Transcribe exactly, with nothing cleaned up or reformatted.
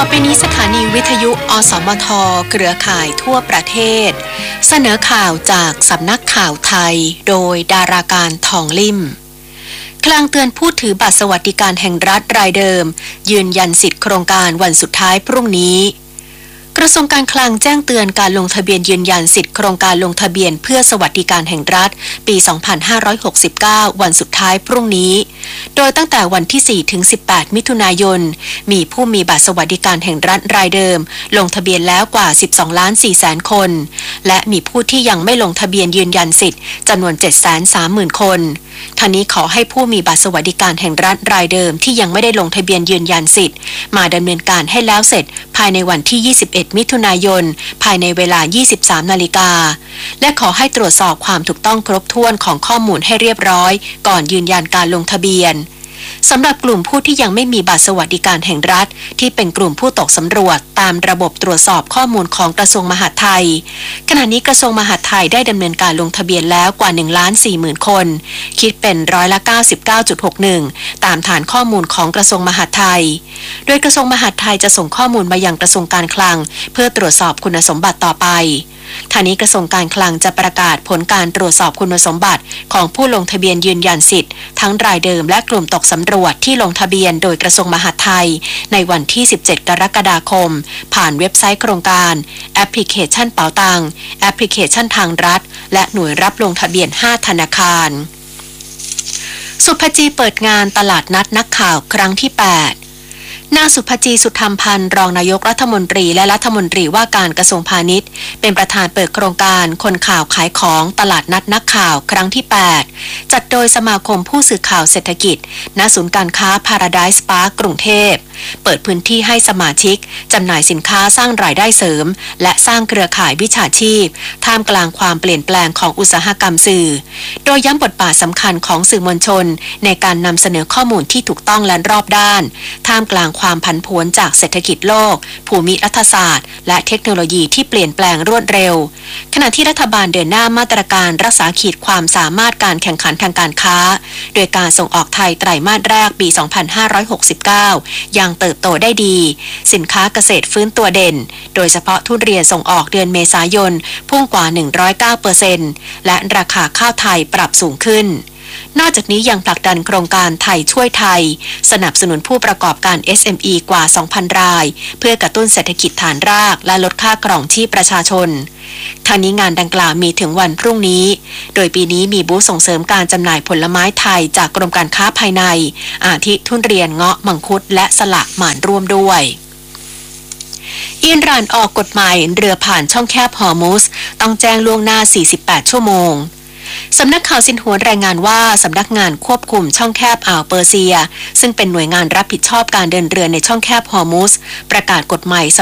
อไปนี้สถานีวิทยุอสมทเครือข่ายทั่วประเทศเสนอข่าวจากสำนักข่าวไทยโดยดาราการทองลิ่มคลังเตือนผู้ถือบัตรสวัสดิการแห่งรัฐรายเดิมยืนยันสิทธิโครงการวันสุดท้ายพรุ่งนี้กระทรวงการคลังแจ้งเตือนการลงทะเบียนยืนยันสิทธิโครงการลงทะเบียนเพื่อสวัสดิการแห่งรัฐปี สองพันห้าร้อยหกสิบเก้า วันสุดท้ายพรุ่งนี้โดยตั้งแต่วันที่ สี่ถึงสิบแปด มิถุนายนมีผู้มีบัตรสวัสดิการแห่งรัฐรายเดิมลงทะเบียนแล้วกว่า สิบสองล้านสี่แสน คนและมีผู้ที่ยังไม่ลงทะเบียนยืนยันสิทธิ์จำนวน เจ็ดแสนสามหมื่น คนทั้งนี้ขอให้ผู้มีบัตรสวัสดิการแห่งรัฐรายเดิมที่ยังไม่ได้ลงทะเบียนยืนยันสิทธิ์มาดำเนินการให้แล้วเสร็จภายในวันที่ ยี่สิบเอ็ด มิถุนายนภายในเวลา ยี่สิบสาม นาฬิกาและขอให้ตรวจสอบความถูกต้องครบถ้วนของข้อมูลให้เรียบร้อยก่อนยืนยันการลงทะเบียนสำหรับกลุ่มผู้ที่ยังไม่มีบัตรสวัสดิการแห่งรัฐที่เป็นกลุ่มผู้ตกสำรวจตามระบบตรวจสอบข้อมูลของกระทรวงมหาดไทยขณะนี้กระทรวงมหาดไทยได้ดำเนินการลงทะเบียนแล้วกว่า หนึ่งล้านสี่หมื่น คนคิดเป็นร้อยละ เก้าสิบเก้าจุดหกหนึ่ง ตามฐานข้อมูลของกระทรวงมหาดไทยโดยกระทรวงมหาดไทยจะส่งข้อมูลมายังกระทรวงการคลังเพื่อตรวจสอบคุณสมบัติต่อไปทางนี้กระทรวงการคลังจะประกาศผลการตรวจสอบคุณสมบัติของผู้ลงทะเบียนยืนยันสิทธิ์ทั้งรายเดิมและกลุ่มตกสำรวจที่ลงทะเบียนโดยกระทรวงมหาดไทยในวันที่ สิบเจ็ด กรกฎาคมผ่านเว็บไซต์โครงการแอปพลิเคชันเป๋าตังแอปพลิเคชันทางรัฐและหน่วยรับลงทะเบียนห้าธนาคารสุภจีเปิดงานตลาดนัดนักข่าวครั้งที่แปดนางสุภจีสุธรรมพันธ์รองนายกรัฐมนตรีและรัฐมนตรีว่าการกระทรวงพาณิชย์เป็นประธานเปิดโครงการคนข่าวขายของตลาดนัดนักข่าวครั้งที่แปดจัดโดยสมาคมผู้สื่อข่าวเศรษฐกิจณศูนย์การค้า Paradise Park กรุงเทพเปิดพื้นที่ให้สมาชิกจำหน่ายสินค้าสร้างรายได้เสริมและสร้างเครือข่ายวิชาชีพท่ามกลางความเปลี่ยนแปลงของอุตสาหกรรมสื่อโดยย้ำบทบาทสำคัญของสื่อมวลชนในการนำเสนอข้อมูลที่ถูกต้องและรอบด้านท่ามกลางความผันผวนจากเศรษฐกิจโลกภูมิรัฐศาสตร์และเทคโนโลยีที่เปลี่ยนแปลงรวดเร็วขณะที่รัฐบาลเดินหน้ามาตรการรักษาขีดความสามารถการแข่งขันทางการค้าโดยการส่งออกไทยไตรมาสแรกปี สองพันห้าร้อยหกสิบเก้า ยังเติบโตได้ดีสินค้าเกษตรฟื้นตัวเด่นโดยเฉพาะทุเรียนส่งออกเดือนเมษายนพุ่งกว่า หนึ่งร้อยเก้าเปอร์เซ็นต์ และราคาข้าวไทยปรับสูงขึ้นนอกจากนี้ยังผลักดันโครงการไทยช่วยไทยสนับสนุนผู้ประกอบการ เอส เอ็ม อี กว่า สองพัน รายเพื่อกระตุ้นเศรษฐกิจฐานรากและลดค่าครองชีพประชาชนทางนี้งานดังกล่าวมีถึงวันพรุ่งนี้โดยปีนี้มีบูธส่งเสริมการจำหน่ายผลไม้ไทยจากกรมการค้าภายในอาทิทุเรียนเงาะมังคุดและสละหม่านร่วมด้วยอิหร่านออกกฎหมายเรือผ่านช่องแคบฮอร์มุซต้องแจ้งล่วงหน้าสี่สิบแปดชั่วโมงสำนักข่าวซินหัวรายงานว่าสำนักงานควบคุมช่องแคบอ่าวเปอร์เซียซึ่งเป็นหน่วยงานรับผิดชอบการเดินเรือในช่องแคบฮอร์มุซประกาศกฎหมาย